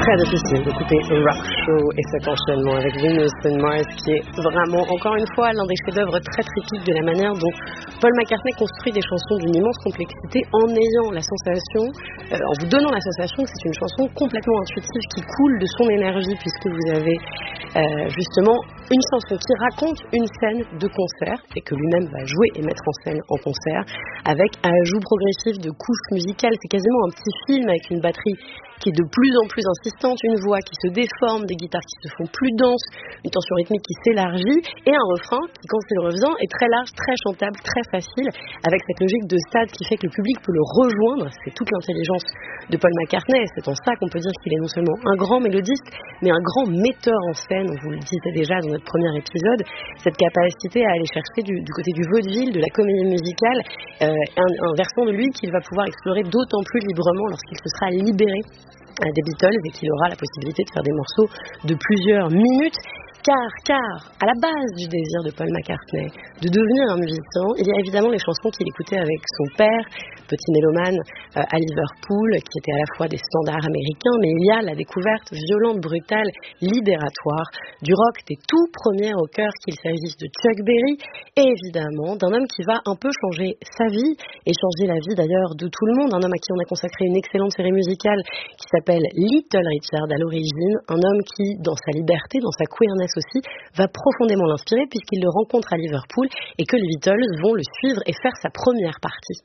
Très difficile de couper Rock Show et cet enchaînement avec Venus and Mars qui est vraiment, encore une fois, l'un des chefs-d'œuvre très typiques de la manière dont Paul McCartney construit des chansons d'une immense complexité en ayant la sensation, en vous donnant la sensation que c'est une chanson complètement intuitive qui coule de son énergie puisque vous avez justement une chanson qui raconte une scène de concert et que lui-même va jouer et mettre en scène en concert avec un ajout progressif de couches musicales. C'est quasiment un petit film avec une batterie qui est de plus en plus insistante, une voix qui se déforme, des guitares qui se font plus denses, une tension rythmique qui s'élargit et un refrain qui, quand il revient, est très large, très chantable, très facile, avec cette logique de stade qui fait que le public peut le rejoindre. C'est toute l'intelligence de Paul McCartney et c'est en ça qu'on peut dire qu'il est non seulement un grand mélodiste, mais un grand metteur en scène. On vous le disait déjà dans notre premier épisode, cette capacité à aller chercher du côté du vaudeville, de la comédie musicale, un versant de lui qu'il va pouvoir explorer d'autant plus librement lorsqu'il se sera libéré des Beatles et qu'il aura la possibilité de faire des morceaux de plusieurs minutes. Car, à la base du désir de Paul McCartney de devenir un musicien, il y a évidemment les chansons qu'il écoutait avec son père, petit mélomane à Liverpool, qui étaient à la fois des standards américains, mais il y a la découverte violente, brutale, libératoire du rock des tout premiers rockers, qu'il s'agisse de Chuck Berry, et évidemment d'un homme qui va un peu changer sa vie, et changer la vie d'ailleurs de tout le monde, un homme à qui on a consacré une excellente série musicale qui s'appelle Little Richard à l'origine, un homme qui, dans sa liberté, dans sa queerness aussi, va profondément l'inspirer puisqu'il le rencontre à Liverpool et que les Beatles vont le suivre et faire sa première partie.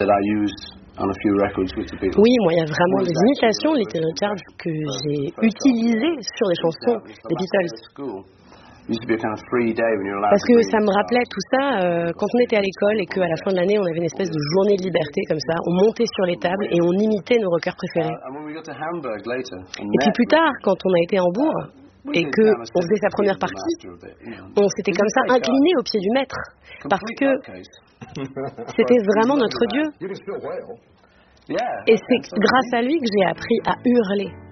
Oui, moi il y a vraiment des imitations de Little Richard que j'ai utilisées sur les chansons des Beatles. Parce que ça me rappelait tout ça quand on était à l'école et qu'à la fin de l'année on avait une espèce de journée de liberté comme ça, on montait sur les tables et on imitait nos rockers préférés. Et puis plus tard, quand on a été à Hambourg et qu'on faisait sa première partie, on s'était comme ça incliné au pied du maître parce que c'était vraiment notre Dieu. Et c'est grâce à lui que j'ai appris à hurler.